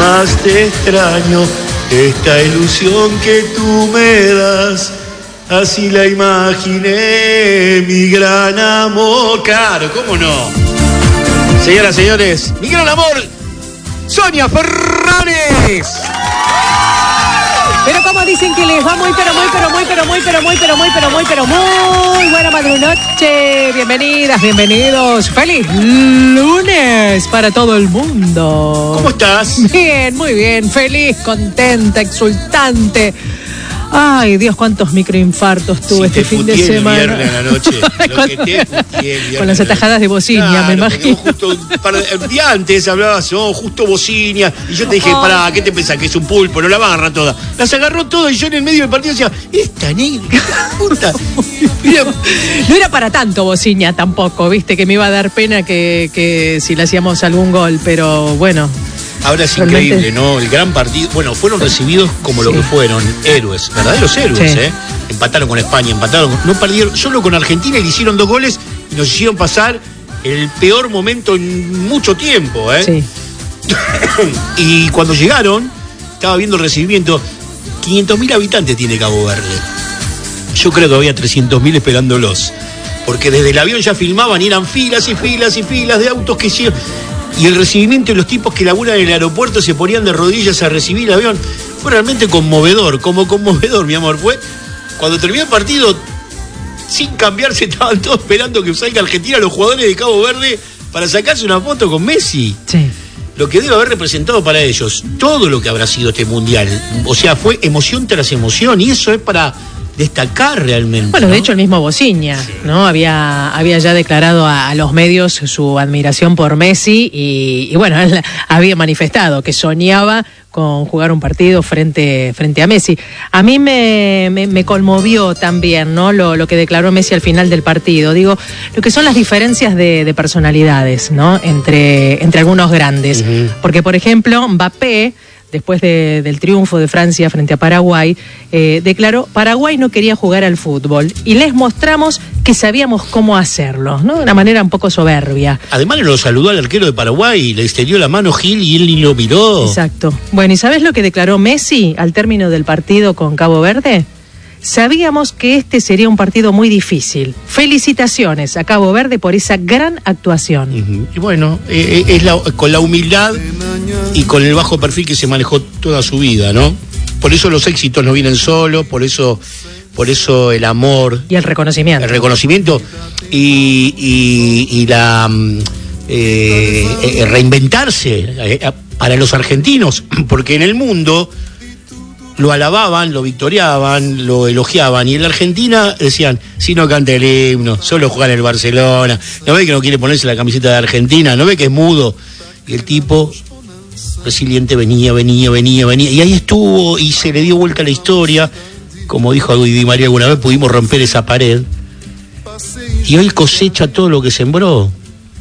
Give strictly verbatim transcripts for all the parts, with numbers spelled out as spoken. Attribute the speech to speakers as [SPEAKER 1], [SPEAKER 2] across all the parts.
[SPEAKER 1] más te extraño, esta ilusión que tú me das, así la imaginé, mi gran amor. Claro, ¿cómo no? Señoras, señores, mi gran amor, Sonia Ferranes.
[SPEAKER 2] Pero como dicen que les va muy, pero muy, pero muy, pero muy, pero muy, pero muy, pero muy, pero muy buena madrunoche. Bienvenidas, bienvenidos. Feliz lunes para todo el mundo.
[SPEAKER 1] ¿Cómo estás?
[SPEAKER 2] Bien, muy bien. Feliz, contenta, exultante. Ay, Dios, cuántos microinfartos tuve
[SPEAKER 1] si
[SPEAKER 2] este fin de semana.
[SPEAKER 1] El viernes a la noche. Lo que te putié el viernes.
[SPEAKER 2] Con las atajadas de bocinia, claro, me imagino.
[SPEAKER 1] Justo un par de, el día antes hablabas, no, justo bocinia. Y yo te dije, oh, pará, ¿qué te pensás? Que es un pulpo, no la va a agarrar toda. Las agarró todas y yo en el medio del partido decía, esta negra, puta. Mira.
[SPEAKER 2] No era para tanto bocinia tampoco, viste, que me iba a dar pena que, que si le hacíamos algún gol, pero bueno.
[SPEAKER 1] Ahora es realmente increíble, ¿no? El gran partido. Bueno, fueron recibidos como sí. lo que fueron, héroes, verdaderos héroes, sí. ¿eh? Empataron con España, empataron, no perdieron, solo con Argentina y le hicieron dos goles y nos hicieron pasar el peor momento en mucho tiempo, ¿eh?
[SPEAKER 2] Sí.
[SPEAKER 1] Y cuando llegaron, estaba viendo el recibimiento, quinientos mil habitantes tiene Cabo Verde. Yo creo que había trescientos mil esperándolos, porque desde el avión ya filmaban y eran filas y filas y filas de autos que hicieron. Y el recibimiento de los tipos que laburan en el aeropuerto se ponían de rodillas a recibir el avión. Fue realmente conmovedor, como conmovedor, mi amor. Fue cuando terminó el partido, sin cambiarse, estaban todos esperando que salga Argentina, los jugadores de Cabo Verde, para sacarse una foto con Messi.
[SPEAKER 2] Sí.
[SPEAKER 1] Lo que debe haber representado para ellos, todo lo que habrá sido este mundial. O sea, fue emoción tras emoción, y eso es para destacar realmente.
[SPEAKER 2] Bueno,
[SPEAKER 1] ¿no?
[SPEAKER 2] De hecho el mismo Bociña, sí. ¿no? Había, había ya declarado a, a los medios su admiración por Messi y, y bueno, él había manifestado que soñaba con jugar un partido frente, frente a Messi. A mí me, me, me conmovió también, ¿no? Lo, lo que declaró Messi al final del partido. Digo, lo que son las diferencias de, de personalidades, ¿no? Entre, entre algunos grandes. Uh-huh. Porque, por ejemplo, Mbappé, después de, del triunfo de Francia frente a Paraguay, eh, declaró, Paraguay no quería jugar al fútbol y les mostramos que sabíamos cómo hacerlo, ¿no? De una manera un poco soberbia.
[SPEAKER 1] Además lo saludó al arquero de Paraguay, le extendió la mano Gil y él ni lo miró.
[SPEAKER 2] Exacto. Bueno, ¿y sabés lo que declaró Messi al término del partido con Cabo Verde? Sabíamos que este sería un partido muy difícil. Felicitaciones a Cabo Verde por esa gran actuación.
[SPEAKER 1] Uh-huh. Y bueno, eh, es la, con la humildad y con el bajo perfil que se manejó toda su vida, ¿no? Por eso los éxitos no vienen solos, por eso, por eso el amor.
[SPEAKER 2] Y el reconocimiento.
[SPEAKER 1] El reconocimiento y, y, y la eh, eh, reinventarse eh, para los argentinos, porque en el mundo lo alababan, lo victoriaban, lo elogiaban, y en la Argentina decían, si no canta el himno, solo juega en el Barcelona, no ve que no quiere ponerse la camiseta de Argentina, no ve que es mudo, y el tipo resiliente venía, venía, venía, venía, y ahí estuvo, y se le dio vuelta la historia, como dijo Di María alguna vez, pudimos romper esa pared, y hoy cosecha todo lo que sembró,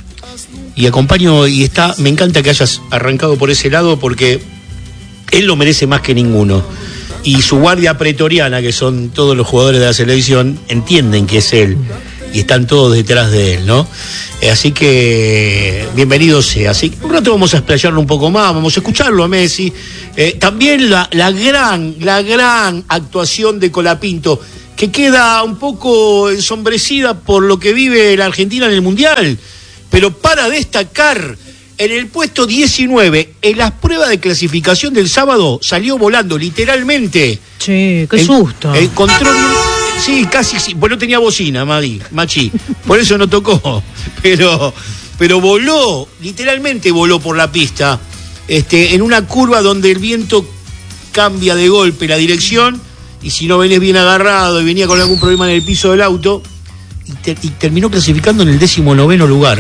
[SPEAKER 1] y acompaño, y está, me encanta que hayas arrancado por ese lado, porque él lo merece más que ninguno. Y su guardia pretoriana, que son todos los jugadores de la selección, entienden que es él. Y están todos detrás de él, ¿no? Eh, así que, bienvenido sea. Así que un rato vamos a explayarlo un poco más, vamos a escucharlo a Messi. Eh, también la, la gran, la gran actuación de Colapinto, que queda un poco ensombrecida por lo que vive la Argentina en el Mundial. Pero para destacar, en el puesto diecinueve, en las pruebas de clasificación del sábado, salió volando, literalmente.
[SPEAKER 2] Sí, qué susto.
[SPEAKER 1] En, encontró, sí, casi, sí, pues no tenía bocina, Madi, Machi, por eso no tocó, pero, pero voló, literalmente voló por la pista, este, en una curva donde el viento cambia de golpe la dirección, y si no venís bien agarrado y venía con algún problema en el piso del auto, y, te, y terminó clasificando en el décimo noveno lugar.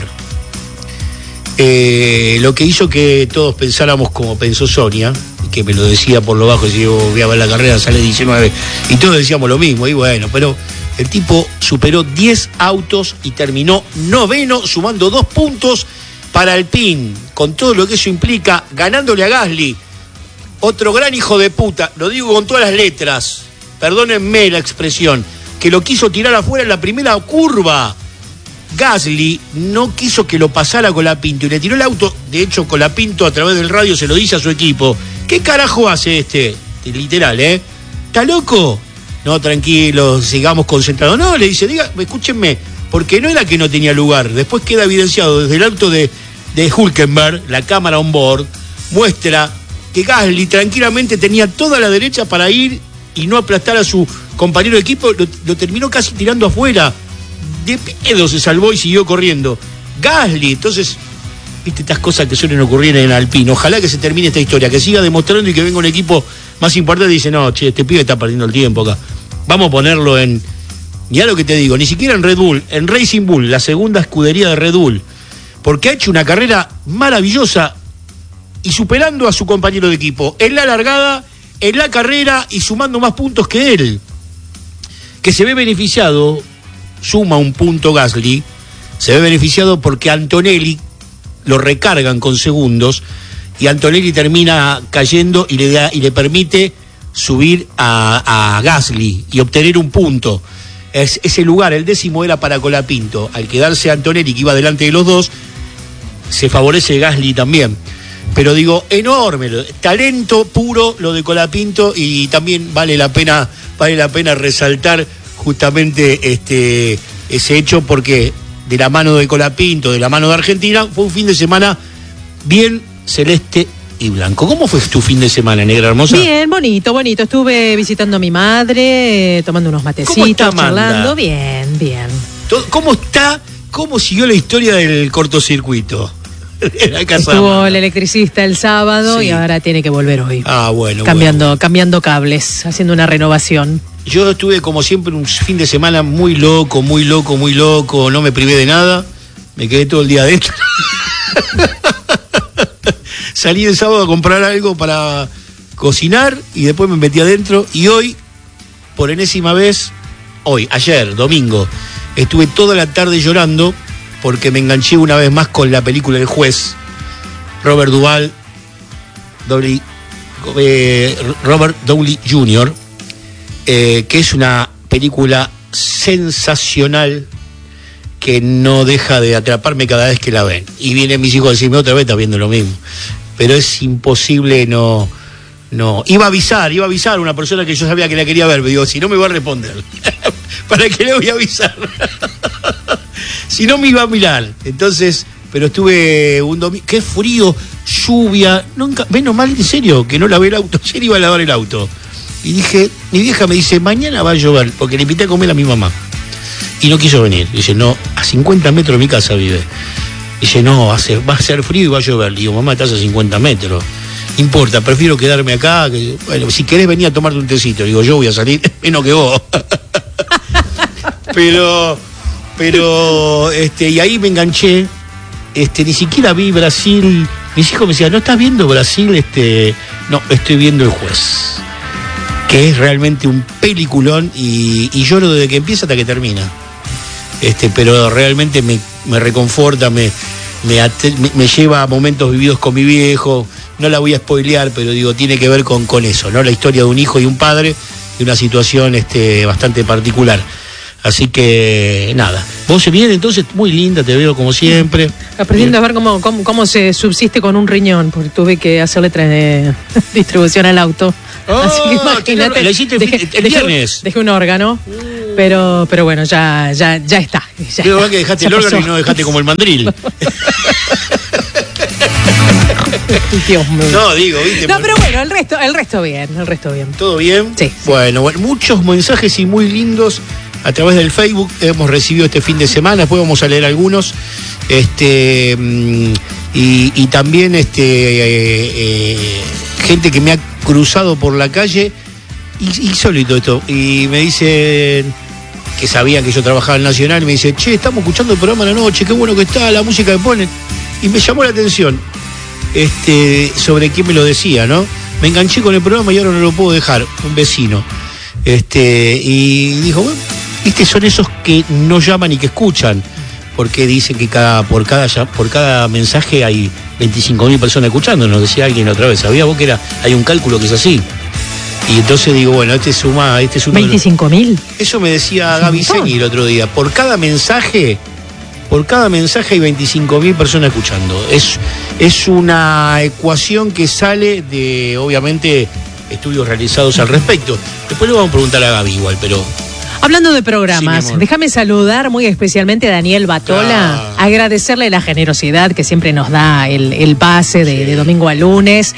[SPEAKER 1] Eh, lo que hizo que todos pensáramos como pensó Sonia, que me lo decía por lo bajo, si yo voy a ver la carrera, sale diecinueve, y todos decíamos lo mismo, y bueno, pero el tipo superó diez autos y terminó noveno, sumando dos puntos para Alpine, con todo lo que eso implica, ganándole a Gasly, otro gran hijo de puta, lo digo con todas las letras, perdónenme la expresión, que lo quiso tirar afuera en la primera curva. Gasly no quiso que lo pasara Colapinto y le tiró el auto. De hecho, Colapinto a través del radio se lo dice a su equipo. ¿Qué carajo hace este? Literal, ¿eh? ¿Está loco? No, tranquilo, sigamos concentrados. No, le dice, diga, escúchenme, porque no era que no tenía lugar. Después queda evidenciado desde el auto de, de Hülkenberg, la cámara on board, muestra que Gasly tranquilamente tenía toda la derecha para ir y no aplastar a su compañero de equipo. Lo, lo terminó casi tirando afuera. De pedo se salvó y siguió corriendo. Gasly, entonces, viste estas cosas que suelen ocurrir en Alpine. Ojalá que se termine esta historia, que siga demostrando y que venga un equipo más importante y dice, no, che, este pibe está perdiendo el tiempo acá. Vamos a ponerlo en... Ya lo que te digo, ni siquiera en Red Bull, en Racing Bull, la segunda escudería de Red Bull, porque ha hecho una carrera maravillosa y superando a su compañero de equipo en la largada, en la carrera y sumando más puntos que él. Que se ve beneficiado, suma un punto Gasly, se ve beneficiado porque Antonelli lo recargan con segundos y Antonelli termina cayendo y le da y le permite subir a, a Gasly y obtener un punto. Es, ese lugar, el décimo, era para Colapinto. Al quedarse Antonelli, que iba delante de los dos, se favorece Gasly también. Pero digo, enorme, talento puro lo de Colapinto, y también vale la pena, vale la pena resaltar justamente este ese hecho, porque de la mano de Colapinto, de la mano de Argentina, fue un fin de semana bien celeste y blanco. ¿Cómo fue tu fin de semana, negra hermosa?
[SPEAKER 2] Bien, bonito, bonito. Estuve visitando a mi madre, eh, tomando unos matecitos, charlando. Bien, bien.
[SPEAKER 1] ¿Cómo está? ¿Cómo siguió la historia del cortocircuito?
[SPEAKER 2] La casa Estuvo el electricista el sábado, sí, y ahora tiene que volver hoy.
[SPEAKER 1] Ah, bueno.
[SPEAKER 2] Cambiando,
[SPEAKER 1] bueno.
[SPEAKER 2] cambiando cables, haciendo una renovación.
[SPEAKER 1] Yo estuve, como siempre, un fin de semana muy loco, muy loco, muy loco. No me privé de nada. Me quedé todo el día adentro. Salí el sábado a comprar algo para cocinar y después me metí adentro. Y hoy, por enésima vez, hoy, ayer, domingo, estuve toda la tarde llorando porque me enganché una vez más con la película El Juez. Robert Duvall, Downey, eh, Robert Downey junior, eh, que es una película sensacional que no deja de atraparme cada vez que la ven. Y vienen mis hijos a decirme otra vez, está viendo lo mismo. Pero es imposible no... no. Iba a avisar, iba a avisar a una persona que yo sabía que la quería ver, pero digo, si no me va a responder. ¿Para qué le voy a avisar? Si no me iba a mirar. Entonces, pero estuve un domingo, qué frío, lluvia, nunca, menos mal, en serio, que no lavé el auto. Ayer iba a lavar el auto. Y dije, mi vieja me dice, mañana va a llover, porque le invité a comer a mi mamá. Y no quiso venir. Dice, no, a cincuenta metros de mi casa vive. Dice, no, hace, va a ser frío y va a llover. Le digo, mamá, estás a cincuenta metros. No importa, prefiero quedarme acá. Que, bueno, si querés venir a tomarte un tecito. Digo, yo voy a salir menos que vos. pero, pero, este, y ahí me enganché. Este, ni siquiera vi Brasil. Mis hijos me decían, ¿no estás viendo Brasil? Este, no, estoy viendo El Juez. Que es realmente un peliculón y, y lloro desde que empieza hasta que termina. Este, pero realmente me, me reconforta, me, me, me, me lleva a momentos vividos con mi viejo. No la voy a spoilear, pero digo, tiene que ver con, con eso, ¿no? La historia de un hijo y un padre, de una situación este, bastante particular. Así que, nada. Vos se viene entonces, muy linda, te veo como siempre.
[SPEAKER 2] Aprendiendo Bien. a ver cómo, cómo, cómo se subsiste con un riñón, porque tuve que hacerle de distribución al auto.
[SPEAKER 1] Oh, así que imagínate. ¿Le hiciste dejé, el viernes?
[SPEAKER 2] Dejé, dejé un órgano, uh. pero, pero bueno, ya, ya, ya está. Ya
[SPEAKER 1] Creo
[SPEAKER 2] está,
[SPEAKER 1] que dejaste el órgano pasó. Y no dejaste como el mandril.
[SPEAKER 2] Dios mío.
[SPEAKER 1] No, digo, ¿viste?
[SPEAKER 2] No, pero bueno, el resto, el resto bien, el resto bien.
[SPEAKER 1] ¿Todo bien?
[SPEAKER 2] Sí.
[SPEAKER 1] Bueno, bueno, muchos mensajes y muy lindos a través del Facebook hemos recibido este fin de semana, después vamos a leer algunos. Este y, y también este eh, eh, gente que me ha cruzado por la calle, insólito esto, y me dicen que sabían que yo trabajaba en Nacional, y me dice, che, estamos escuchando el programa a la noche, qué bueno que está, la música que ponen, y me llamó la atención este sobre quién me lo decía, ¿no? Me enganché con el programa y ahora no lo puedo dejar, un vecino. Este, y dijo, bueno, viste, son esos que no llaman y que escuchan, porque dicen que cada por cada por cada mensaje hay veinticinco mil personas escuchando, nos decía alguien otra vez. ¿Sabía vos que era hay un cálculo que es así? Y entonces digo, bueno, este suma, este suma
[SPEAKER 2] ¿veinticinco mil?
[SPEAKER 1] Eso me decía Gaby Seni el otro día. Por cada mensaje por cada mensaje hay veinticinco mil personas escuchando. Es, es una ecuación que sale de, obviamente, estudios realizados al respecto. Después le vamos a preguntar a Gaby igual, pero...
[SPEAKER 2] Hablando de programas, sí, déjame saludar muy especialmente a Daniel Batola, ah. agradecerle la generosidad que siempre nos da el, el pase de, sí. de domingo a lunes,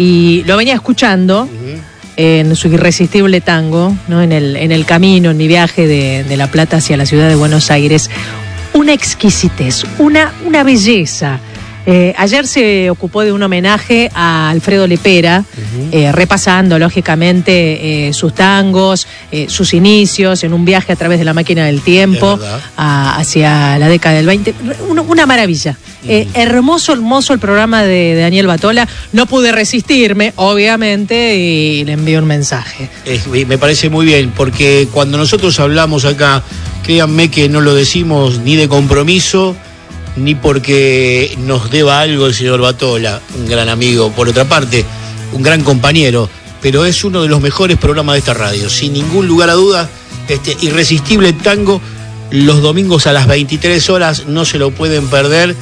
[SPEAKER 2] y lo venía escuchando uh-huh. en su irresistible tango, ¿no? en, el, en el camino, en mi viaje de, de La Plata hacia la ciudad de Buenos Aires. Una exquisitez, una, una belleza. Eh, ayer se ocupó de un homenaje a Alfredo Lepera, uh-huh. eh, repasando lógicamente eh, sus tangos, eh, sus inicios en un viaje a través de la máquina del tiempo a, hacia la década del veinte. Una, una maravilla. Uh-huh. Eh, hermoso, hermoso el programa de, de Daniel Batola. No pude resistirme, obviamente, y le envié un mensaje.
[SPEAKER 1] Es, me parece muy bien, porque cuando nosotros hablamos acá, créanme que no lo decimos ni de compromiso, ni porque nos deba algo el señor Batola, un gran amigo, por otra parte, un gran compañero, pero es uno de los mejores programas de esta radio, sin ningún lugar a dudas. Este Irresistible Tango, los domingos a las veintitrés horas, no se lo pueden perder,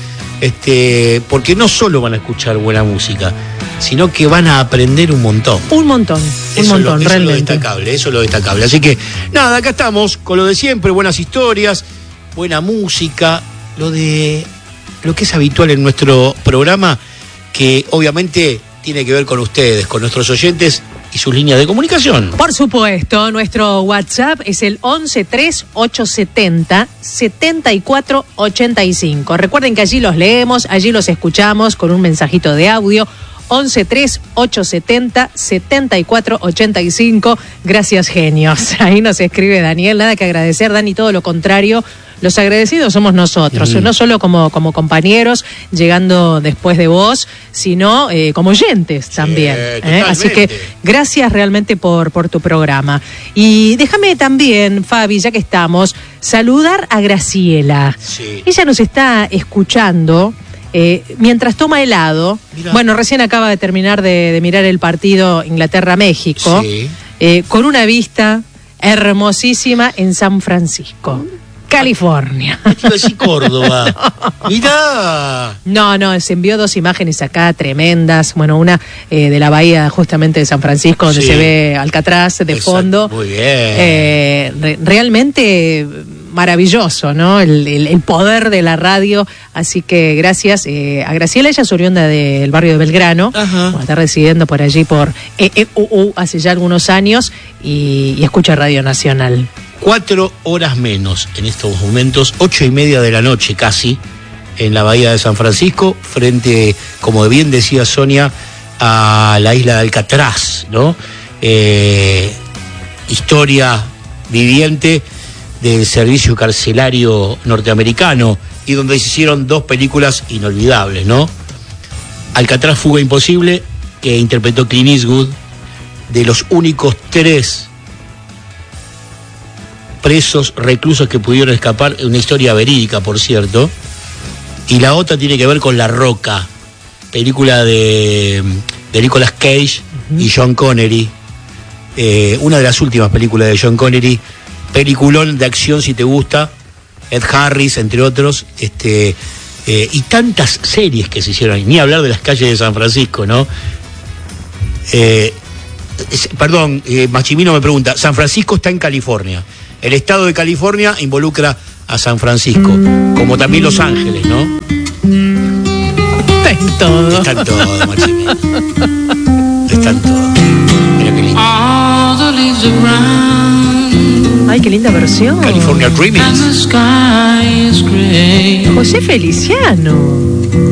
[SPEAKER 1] este, porque no solo van a escuchar buena música, sino que van a aprender un montón.
[SPEAKER 2] Un montón, un
[SPEAKER 1] eso
[SPEAKER 2] montón,
[SPEAKER 1] lo, eso
[SPEAKER 2] realmente.
[SPEAKER 1] Es lo destacable, eso es lo destacable. Así que, nada, acá estamos con lo de siempre, buenas historias, buena música, lo de lo que es habitual en nuestro programa, que obviamente tiene que ver con ustedes, con nuestros oyentes y sus líneas de comunicación.
[SPEAKER 2] Por supuesto, nuestro WhatsApp es el once tres ocho setenta setenta y cuatro ochenta y cinco. Recuerden que allí los leemos, allí los escuchamos con un mensajito de audio. once tres ocho setenta setenta y cuatro ochenta y cinco. Gracias, genios. Ahí nos escribe Daniel. Nada que agradecer, Dani, todo lo contrario. Los agradecidos somos nosotros, mm. no solo como, como compañeros llegando después de vos, sino eh, como oyentes sí, también. ¿eh? Así que gracias realmente por, por tu programa. Y déjame también, Fabi, ya que estamos, saludar a Graciela. Sí. Ella nos está escuchando eh, mientras toma helado. Mirá. Bueno, recién acaba de terminar de, de mirar el partido Inglaterra-México, sí. eh, con una vista hermosísima en San Francisco, California.
[SPEAKER 1] Te iba a decir Córdoba. Mirá.
[SPEAKER 2] No, no, se envió dos imágenes acá tremendas. Bueno, una eh, de la bahía justamente de San Francisco, donde sí. se ve Alcatraz de Exacto. fondo.
[SPEAKER 1] Muy bien.
[SPEAKER 2] Eh, re- realmente maravilloso, ¿no? El, el, el poder de la radio. Así que gracias eh, a Graciela. Ella es oriunda del barrio de Belgrano. Ajá. Bueno, está residiendo por allí por E E U U hace ya algunos años y, y escucha Radio Nacional.
[SPEAKER 1] Cuatro horas menos en estos momentos, ocho y media de la noche casi, en la bahía de San Francisco, frente, como bien decía Sonia, a la isla de Alcatraz, ¿no? Eh, historia viviente del servicio carcelario norteamericano, y donde se hicieron dos películas inolvidables, ¿no? Alcatraz, Fuga Imposible, que interpretó Clint Eastwood, de los únicos tres presos, reclusos que pudieron escapar, una historia verídica, por cierto. Y la otra tiene que ver con La Roca, película de, de Nicolas Cage uh-huh. y John Connery, eh, una de las últimas películas de John Connery, peliculón de acción si te gusta, Ed Harris, entre otros, este, eh, y tantas series que se hicieron, ni hablar de Las Calles de San Francisco, ¿no? Eh, es, perdón, eh, Machimino me pregunta, San Francisco está en California. El estado de California involucra a San Francisco, como también Los Ángeles, ¿no?
[SPEAKER 2] Está en todo.
[SPEAKER 1] Está en todo, Machimino. Está en todo. Mira qué lindo.
[SPEAKER 2] Ay, qué linda versión.
[SPEAKER 1] California Dreaming.
[SPEAKER 2] José Feliciano.